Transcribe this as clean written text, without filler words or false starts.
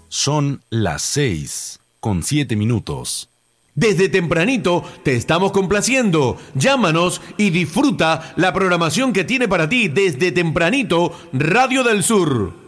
Son las 6:07. Desde tempranito te estamos complaciendo. Llámanos y disfruta la programación que tiene para ti desde tempranito Radio del Sur.